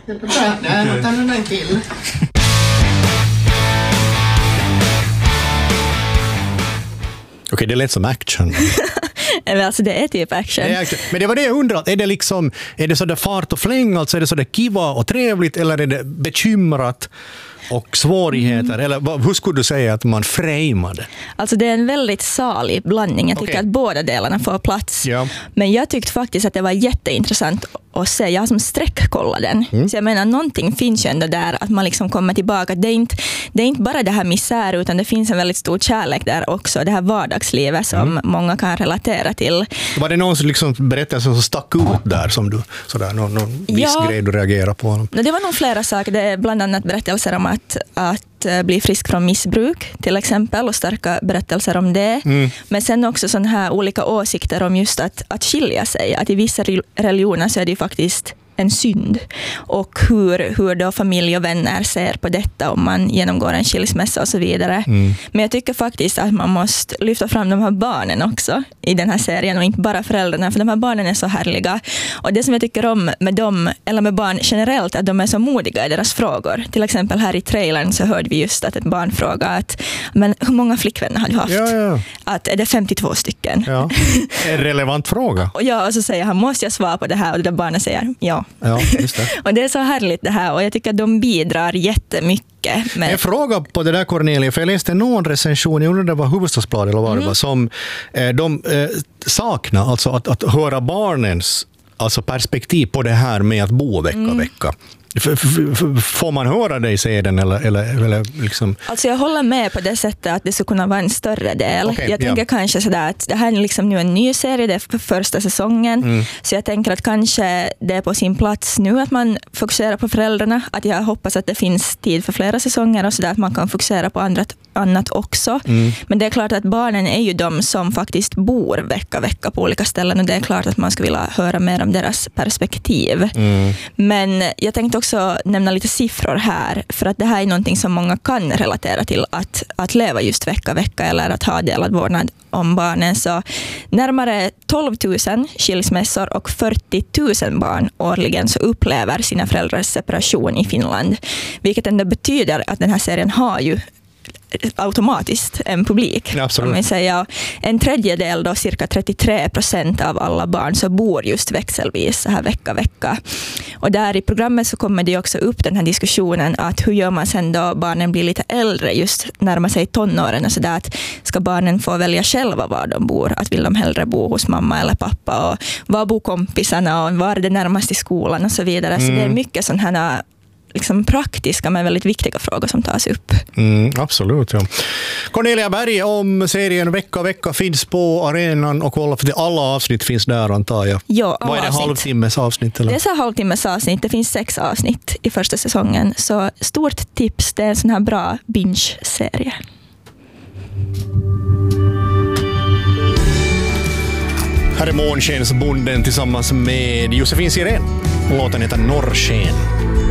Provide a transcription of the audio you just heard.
Där tar den en till. Okej, det lät som action. Alltså det är typ action. Men det var det jag undrade. Är det så där fart och fläng? Alltså är det så där kiva och trevligt? Eller är det bekymrat och svårigheter? Eller hur skulle du säga att man framade? Alltså det är en väldigt salig blandning. Jag tycker att båda delarna får plats. Ja. Men jag tyckte faktiskt att det var jätteintressant att se. Jag har som sträckkollat den. Så jag menar, någonting finns ju ändå där att man liksom kommer tillbaka. Det är inte bara det här misär, utan det finns en väldigt stor kärlek där också. Det här vardagslivet som många kan relatera till. Var det någon liksom berättelse som stack ut där som du, sådär, någon viss grej du reagerar på? Det var nog flera saker. Det är bland annat berättelser om att bli frisk från missbruk till exempel, och starka berättelser om det. Men sen också sån här olika åsikter om just att skilja sig. Att i vissa religioner så är det ju faktiskt en synd. Och hur då familj och vänner ser på detta om man genomgår en skilsmässa och så vidare. Men jag tycker faktiskt att man måste lyfta fram de här barnen också i den här serien, och inte bara föräldrarna, för de här barnen är så härliga. Och det som jag tycker om med dem, eller med barn generellt, att de är så modiga i deras frågor. Till exempel här i trailern så hörde vi just att ett barn frågar men hur många flickvänner har du haft? Ja. Att är det 52 stycken? Ja. En relevant fråga. Och så säger han, måste jag svara på det här? Och det där barnen säger, ja. Ja, just det. Och det är så härligt det här, och jag tycker att de bidrar jättemycket. En fråga på det där, Cornelia, för jag läste någon recension, jag undrar det var Hufvudstadsbladet eller vad det var, som de saknar, alltså att höra barnens perspektiv på det här med att bo vecka. Får man höra dig säga den eller liksom? Alltså jag håller med på det sättet att det skulle kunna vara en större del. Jag tänker kanske sådär att det här är liksom nu en ny serie, det är för första säsongen. Så jag tänker att kanske det är på sin plats nu att man fokuserar på föräldrarna. Att jag hoppas att det finns tid för flera säsonger och sådär, att man kan fokusera på annat också. Men det är klart att barnen är ju de som faktiskt bor vecka på olika ställen, och det är klart att man skulle vilja höra mer om deras perspektiv. Men jag tänkte också nämna lite siffror här, för att det här är någonting som många kan relatera till, att leva just vecka eller att ha delad vårdnad om barnen. Så närmare 12 000 skilsmässor och 40 000 barn årligen så upplever sina föräldrars separation i Finland, vilket ändå betyder att den här serien har ju automatiskt en publik. Absolut. Om man säger, en tredjedel då, cirka 33% av alla barn så bor just växelvis så här vecka. Och där i programmet så kommer det också upp den här diskussionen att hur gör man sen då barnen blir lite äldre, just närmar sig tonåren och så där, att ska barnen få välja själva var de bor, att vill de hellre bo hos mamma eller pappa, och var bor kompisarna och var är det närmast i skolan och så vidare. Så det är mycket sån här liksom praktiska men väldigt viktiga frågor som tas upp. Absolut, ja. Cornelia Berg om serien Vecka finns på arenan och kolla, för alla avsnitt finns där, antar jag. Ja, vad är det, halvtimmes avsnitt? Eller? Det är så halvtimmes avsnitt, det finns 6 avsnitt i första säsongen. Så stort tips, det är en sån här bra binge-serie. Här är Månskensbonden tillsammans med Josefin Sirén. Låten heter Norrsken.